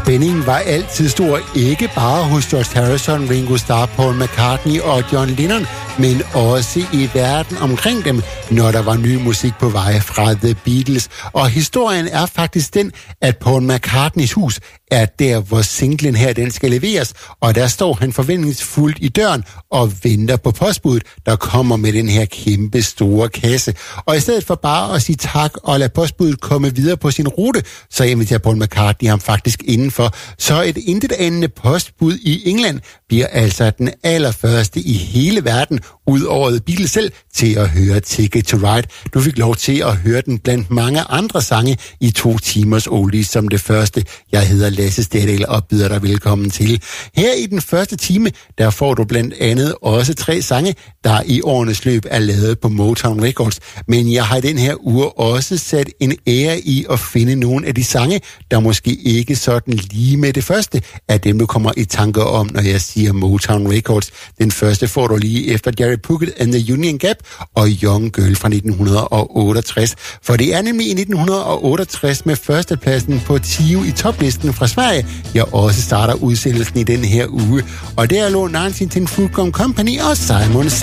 Spændingen var altid stor, ikke bare hos George Harrison, Ringo Starr, Paul McCartney og John Lennon, men også i verden omkring dem, når der var ny musik på vej fra The Beatles. Og historien er faktisk den, at Paul McCartneys hus er der, hvor singlen her den skal leveres, og der står han forventningsfuldt i døren og venter på postbuddet, der kommer med den her kæmpe store kasse. Og i stedet for bare at sige tak og lade postbuddet komme videre på sin rute, så inviterer Paul McCartney ham faktisk indenfor. Så et intetanende postbud i England bliver altså den allerførste i hele verden, ud over The Beatles selv, til at høre Ticket to Ride. Du fik lov til at høre den blandt mange andre sange i 2 timers oldies som det første. Jeg hedder Lasse Stedal og byder dig velkommen til. Her i den første time, der får du blandt andet også 3 sange, der i årenes løb er lavet på Motown Records. Men jeg har i den her uge også sat en ære i at finde nogle af de sange, der måske ikke sådan lige med det første af dem, du kommer i tanker om, når jeg siger Motown Records. Den første får du lige efter Jerry Puckett and the Union Gap og Young Girl fra 1968. For det er nemlig i 1968 med førstepladsen på Tio i toplisten fra Sverige, jeg også starter udsendelsen i den her uge. Og der lå 19 Food Company og Simon